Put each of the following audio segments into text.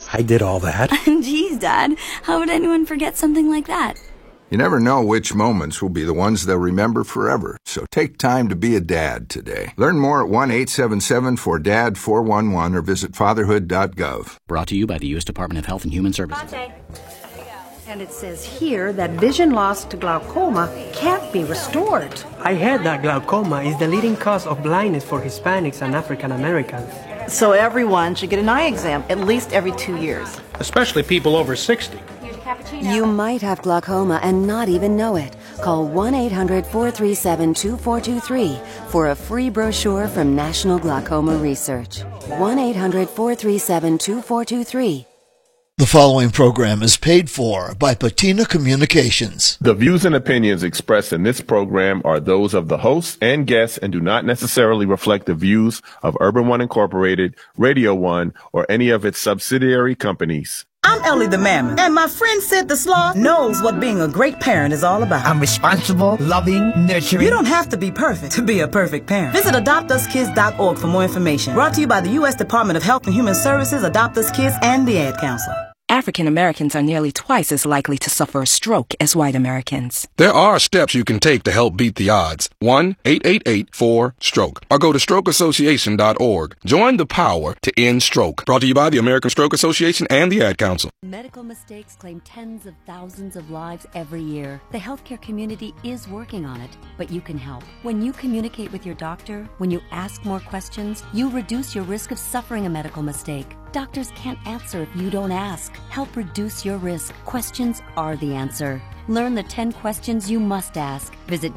I did all that. Geez, Dad, how would anyone forget something like that? You never know which moments will be the ones they'll remember forever, so take time to be a dad today. Learn more at 1-877-4DAD-411 or visit fatherhood.gov. Brought to you by the U.S. Department of Health and Human Services. And it says here that vision loss to glaucoma can't be restored. I heard that glaucoma is the leading cause of blindness for Hispanics and African Americans. So everyone should get an eye exam at least every 2 years. Especially people over 60. You might have glaucoma and not even know it. Call 1-800-437-2423 for a free brochure from National Glaucoma Research. 1-800-437-2423. The following program is paid for by Patina Communications. The views and opinions expressed in this program are those of the hosts and guests and do not necessarily reflect the views of Urban One Incorporated, Radio One, or any of its subsidiary companies. I'm Ellie the Mammoth, and my friend Sid the Sloth knows what being a great parent is all about. I'm responsible, loving, nurturing. You don't have to be perfect to be a perfect parent. Visit AdoptUsKids.org for more information. Brought to you by the U.S. Department of Health and Human Services, Adopt Us Kids, and the Ad Council. African Americans are nearly twice as likely to suffer a stroke as white Americans. There are steps you can take to help beat the odds. 1-888-4-STROKE. Or go to strokeassociation.org. Join the power to end stroke. Brought to you by the American Stroke Association and the Ad Council. Medical mistakes claim tens of thousands of lives every year. The healthcare community is working on it, but you can help. When you communicate with your doctor, when you ask more questions, you reduce your risk of suffering a medical mistake. Doctors can't answer if you don't ask. Help reduce your risk. Questions are the answer. Learn the 10 questions you must ask. Visit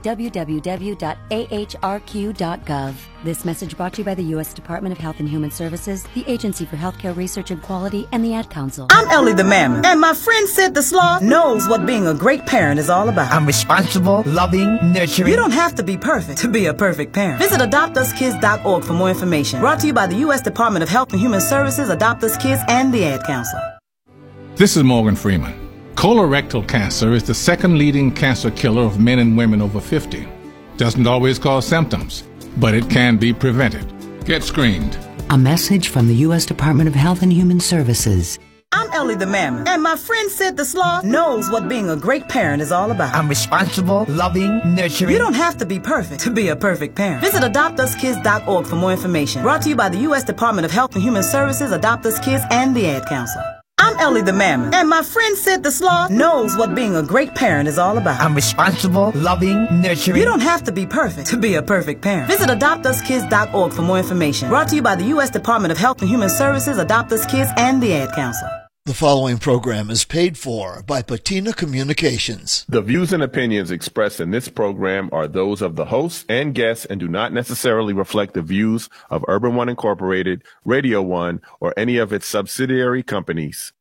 www.ahrq.gov. This message brought to you by the U.S. Department of Health and Human Services, the Agency for Healthcare Research and Quality, and the Ad Council. I'm Ellie the Mammoth, and my friend Sid the Sloth knows what being a great parent is all about. I'm responsible, loving, nurturing. You don't have to be perfect to be a perfect parent. Visit AdoptUsKids.org for more information. Brought to you by the U.S. Department of Health and Human Services, Adopt Us Kids, and the Ad Council. This is Morgan Freeman. Colorectal cancer is the second leading cancer killer of men and women over 50. Doesn't always cause symptoms, but it can be prevented. Get screened. A message from the U.S. Department of Health and Human Services. I'm Ellie the Mammoth, and my friend Sid the Sloth knows what being a great parent is all about. I'm responsible, loving, nurturing. You don't have to be perfect to be a perfect parent. Visit AdoptUsKids.org for more information. Brought to you by the U.S. Department of Health and Human Services, Adopt Us Kids, and the Ad Council. I'm Ellie the Mammoth, and my friend Sid the Sloth knows what being a great parent is all about. I'm responsible, loving, nurturing. You don't have to be perfect to be a perfect parent. Visit AdoptUsKids.org for more information. Brought to you by the U.S. Department of Health and Human Services, Adopt Us Kids, and the Ad Council. The following program is paid for by Patina Communications. The views and opinions expressed in this program are those of the hosts and guests and do not necessarily reflect the views of Urban One Incorporated, Radio One, or any of its subsidiary companies.